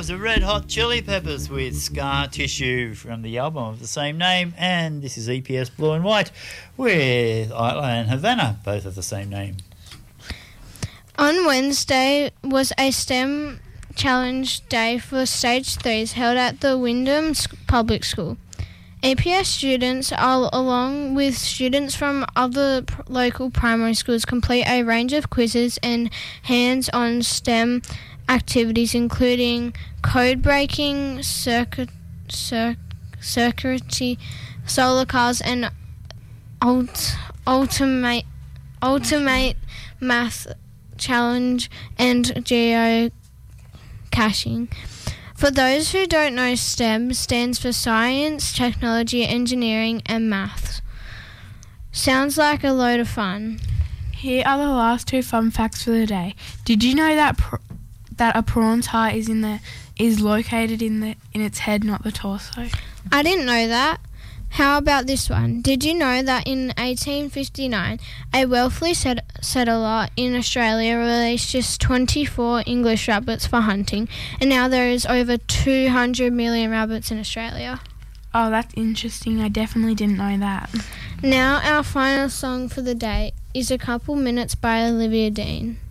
the Red Hot Chili Peppers with Scar Tissue from the album of the same name, and this is EPS Blue and White with Isla and Havana, both of the same name. On Wednesday was a STEM Challenge Day for Stage 3s held at the Wyndham Public School. EPS students, along with students from other local primary schools, complete a range of quizzes and hands-on STEM activities, including code breaking, circuitry, solar cars, and ultimate math challenge and geocaching. For those who don't know, STEM stands for Science, Technology, Engineering and Maths. Sounds like a load of fun. Here are the last two fun facts for the day. Did you know that that a prawn's heart is located in its head, not the torso? I didn't know that. How about this one? Did you know that in 1859, a wealthy settler in Australia released just 24 English rabbits for hunting, and now there is over 200 million rabbits in Australia? Oh, that's interesting. I definitely didn't know that. Now our final song for the day is A Couple Minutes by Olivia Dean.